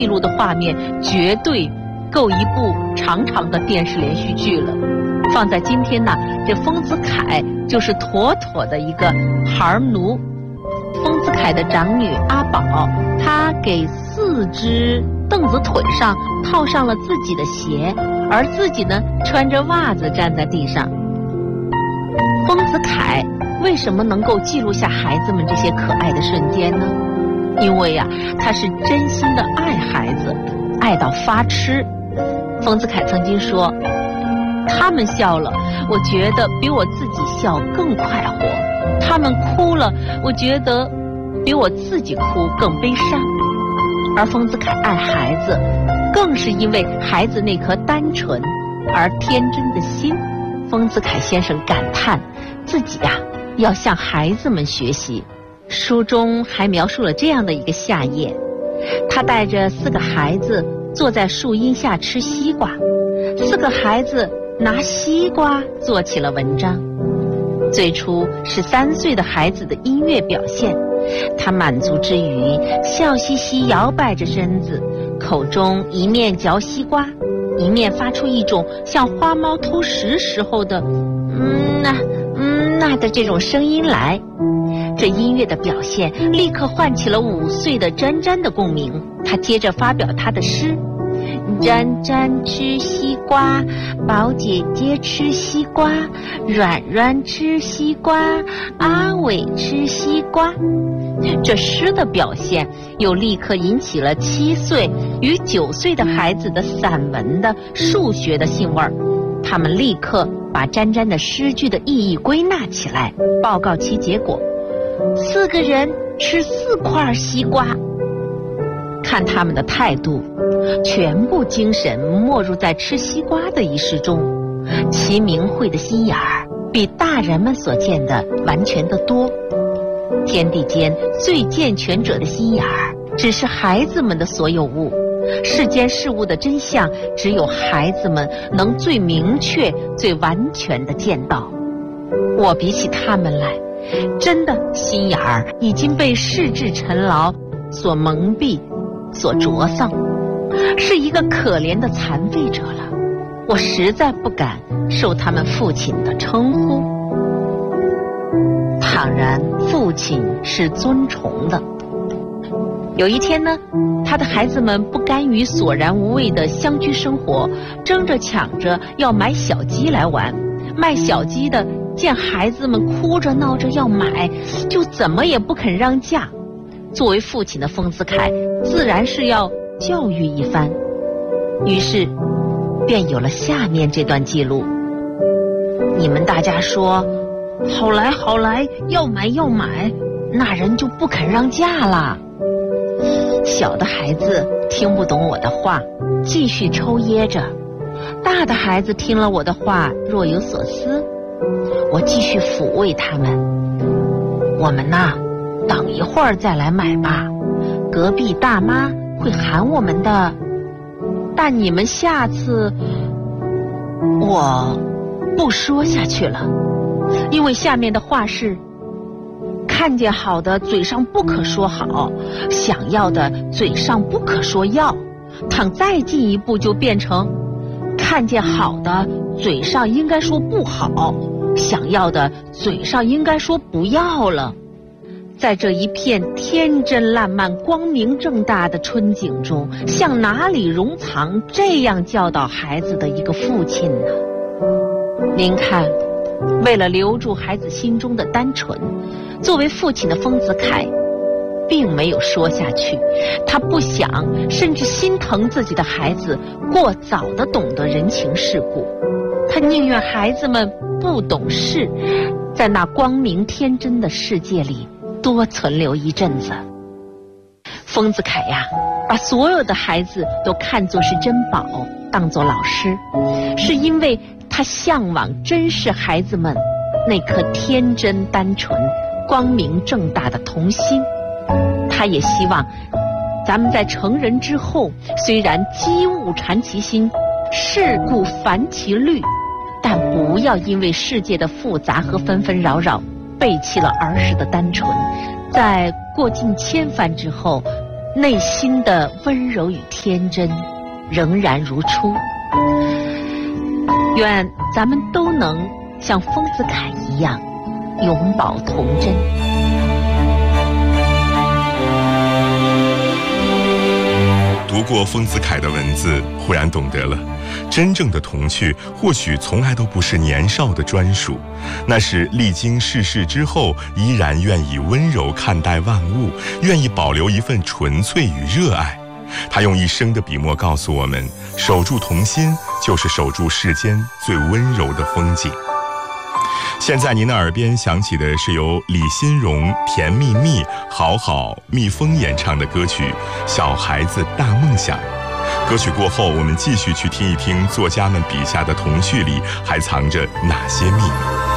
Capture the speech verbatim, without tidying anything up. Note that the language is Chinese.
记录的画面绝对够一部长长的电视连续剧了。放在今天呢，这丰子恺就是妥妥的一个孩奴。丰子恺的长女阿宝，她给四只凳子腿上套上了自己的鞋，而自己呢穿着袜子站在地上。丰子恺为什么能够记录下孩子们这些可爱的瞬间呢？因为呀、啊，他是真心的爱孩子，爱到发痴。丰子恺曾经说，他们笑了，我觉得比我自己笑更快活；他们哭了，我觉得比我自己哭更悲伤。而丰子恺爱孩子，更是因为孩子那颗单纯而天真的心。丰子恺先生感叹自己呀、啊，要向孩子们学习。书中还描述了这样的一个夏夜，他带着四个孩子坐在树荫下吃西瓜，四个孩子拿西瓜做起了文章。最初是三岁的孩子的音乐表现，他满足之余笑嘻嘻摇摆着身子，口中一面嚼西瓜，一面发出一种像花猫偷食时候的嗯呐嗯呐的这种声音来。这音乐的表现立刻唤起了五岁的詹詹的共鸣，他接着发表他的诗：詹詹吃西瓜，宝姐姐吃西瓜，软软吃西瓜，阿伟吃西瓜。这诗的表现又立刻引起了七岁与九岁的孩子的散文的数学的兴味儿，他们立刻把詹詹的诗句的意义归纳起来，报告其结果。四个人吃四块西瓜。看他们的态度，全部精神没入在吃西瓜的一事中，其明慧的心眼儿比大人们所见的完全得多。天地间最健全者的心眼儿，只是孩子们的所有物，世间事物的真相，只有孩子们能最明确、最完全地见到。我比起他们来，真的心眼儿已经被世智尘劳所蒙蔽、所灼丧，是一个可怜的残废者了。我实在不敢受他们父亲的称呼。倘然父亲是尊崇的。有一天呢，他的孩子们不甘于索然无味的乡居生活，争着抢着要买小鸡来玩。卖小鸡的见孩子们哭着闹着要买，就怎么也不肯让价。作为父亲的丰子恺自然是要教育一番，于是便有了下面这段记录：你们大家说好来好来，要买要买，那人就不肯让价了。小的孩子听不懂我的话，继续抽噎着；大的孩子听了我的话，若有所思。我继续抚慰他们：我们呐，等一会儿再来买吧，隔壁大妈会喊我们的。但你们下次……我不说下去了，因为下面的话是：看见好的嘴上不可说好，想要的嘴上不可说要。倘再进一步，就变成看见好的嘴上应该说不好，想要的嘴上应该说不要了。在这一片天真烂漫、光明正大的春景中，向哪里容藏这样教导孩子的一个父亲呢？您看，为了留住孩子心中的单纯，作为父亲的丰子恺并没有说下去。他不想，甚至心疼自己的孩子过早地懂得人情世故，他宁愿孩子们不懂事，在那光明天真的世界里多存留一阵子。丰子恺呀，把所有的孩子都看作是珍宝，当作老师，是因为他向往珍视孩子们那颗天真单纯、光明正大的童心。他也希望咱们在成人之后，虽然机务缠其心，世故烦其虑，但不要因为世界的复杂和纷纷扰扰背弃了儿时的单纯，在过尽千帆之后内心的温柔与天真仍然如初。愿咱们都能像丰子恺一样永葆童真。 读过丰子恺的文字，忽然懂得了，真正的童趣或许从来都不是年少的专属，那是历经世事之后，依然愿意温柔看待万物，愿意保留一份纯粹与热爱。他用一生的笔墨告诉我们，守住童心，就是守住世间最温柔的风景。现在您的耳边响起的是由李新荣、甜蜜蜜、好好、蜜蜂演唱的歌曲《小孩子大梦想》。歌曲过后，我们继续去听一听作家们笔下的童趣里还藏着哪些秘密。